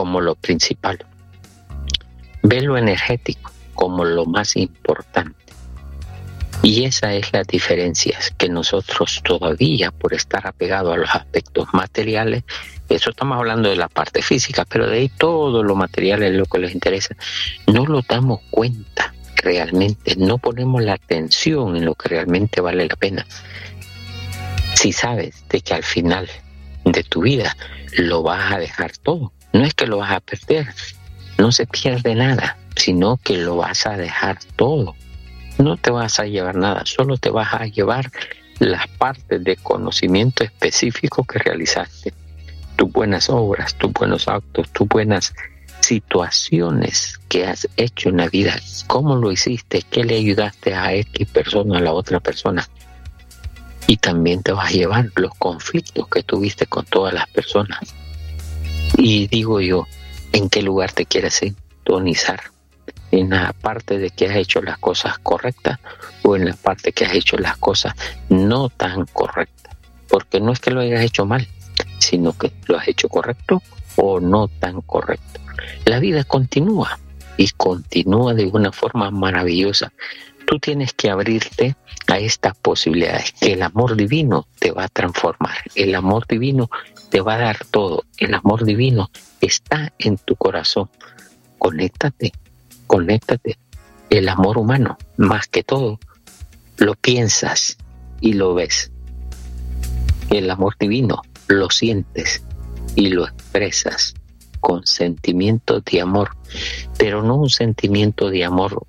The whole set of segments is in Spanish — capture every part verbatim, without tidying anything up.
como lo principal. Ve lo energético como lo más importante. Y esa es la diferencia, que nosotros todavía, por estar apegados a los aspectos materiales, eso estamos hablando de la parte física, pero de ahí todo lo material es lo que les interesa, no lo damos cuenta realmente, no ponemos la atención en lo que realmente vale la pena. Si sabes de que al final de tu vida lo vas a dejar todo, no es que lo vas a perder, no se pierde nada, sino que lo vas a dejar todo. No te vas a llevar nada, solo te vas a llevar las partes de conocimiento específico que realizaste, tus buenas obras, tus buenos actos, tus buenas situaciones que has hecho en la vida, cómo lo hiciste, qué le ayudaste a X persona, a la otra persona. Y también te vas a llevar los conflictos que tuviste con todas las personas. Y digo yo, ¿en qué lugar te quieres sintonizar? ¿En la parte de que has hecho las cosas correctas o en la parte que has hecho las cosas no tan correctas? Porque no es que lo hayas hecho mal, sino que lo has hecho correcto o no tan correcto. La vida continúa y continúa de una forma maravillosa. Tú tienes que abrirte a estas posibilidades, que el amor divino te va a transformar, el amor divino te va a dar todo, el amor divino está en tu corazón. Conéctate, conéctate. El amor humano, más que todo, lo piensas y lo ves. El amor divino lo sientes y lo expresas con sentimientos de amor, pero no un sentimiento de amor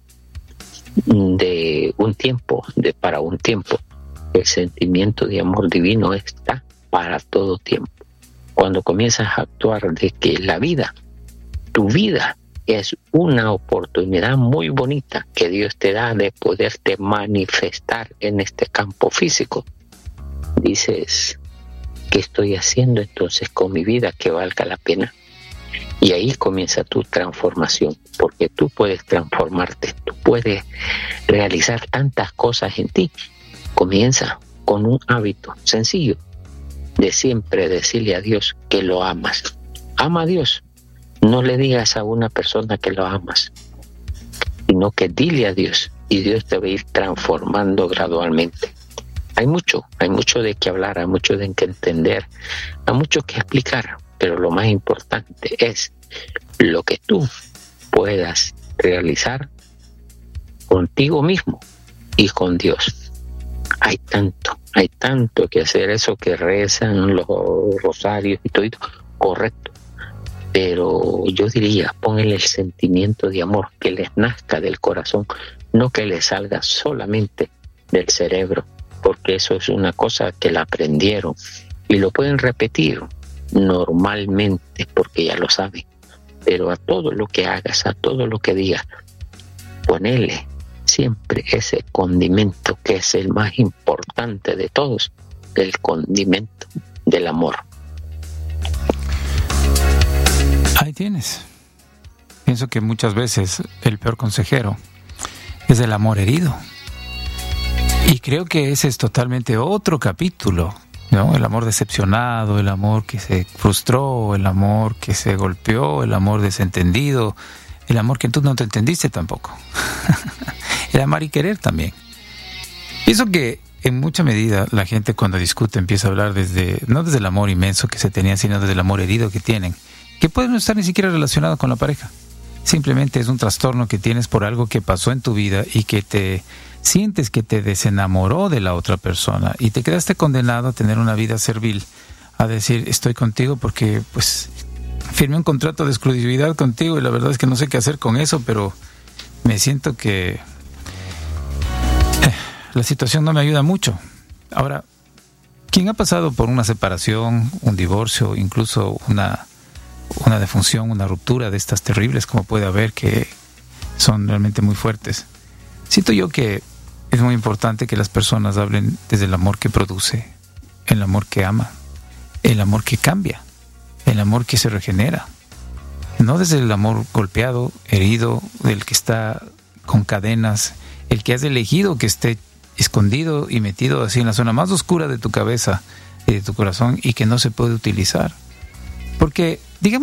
de un tiempo, de para un tiempo. El sentimiento de amor divino está para todo tiempo. Cuando comienzas a actuar de que la vida, tu vida, es una oportunidad muy bonita que Dios te da de poderte manifestar en este campo físico. Dices, ¿qué estoy haciendo entonces con mi vida que valga la pena? Y ahí comienza tu transformación, porque tú puedes transformarte, tú puedes realizar tantas cosas en ti. Comienza con un hábito sencillo de siempre decirle a Dios que lo amas. Ama a Dios. No le digas a una persona que lo amas, sino que dile a Dios y Dios te va a ir transformando gradualmente. Hay mucho, hay mucho de qué hablar, hay mucho de qué entender, hay mucho que explicar, pero lo más importante es lo que tú puedas realizar contigo mismo y con Dios. Hay tanto, hay tanto que hacer, eso que rezan los rosarios y todo, correcto. Pero yo diría, pónganle el sentimiento de amor que les nazca del corazón, no que les salga solamente del cerebro, porque eso es una cosa que la aprendieron y lo pueden repetir normalmente porque ya lo saben. Pero a todo lo que hagas, a todo lo que digas, ponele siempre ese condimento que es el más importante de todos, el condimento del amor. Ahí tienes. Pienso que muchas veces el peor consejero es el amor herido. Y creo que ese es totalmente otro capítulo, ¿no? El amor decepcionado, el amor que se frustró, el amor que se golpeó, el amor desentendido, el amor que tú no te entendiste tampoco. El amar y querer también. Pienso que en mucha medida la gente cuando discute empieza a hablar desde, no desde el amor inmenso que se tenía, sino desde el amor herido que tienen, que puede no estar ni siquiera relacionado con la pareja. Simplemente es un trastorno que tienes por algo que pasó en tu vida y que te sientes que te desenamoró de la otra persona y te quedaste condenado a tener una vida servil, a decir estoy contigo porque pues firmé un contrato de exclusividad contigo y la verdad es que no sé qué hacer con eso, pero me siento que eh, la situación no me ayuda mucho. Ahora, quien ha pasado por una separación, un divorcio, incluso una una defunción, una ruptura de estas terribles como puede haber, que son realmente muy fuertes, siento yo que es muy importante que las personas hablen desde el amor que produce, el amor que ama, el amor que cambia, el amor que se regenera, no desde el amor golpeado, herido, del que está con cadenas, el que has elegido que esté escondido y metido así en la zona más oscura de tu cabeza y de tu corazón y que no se puede utilizar. Porque, digamos,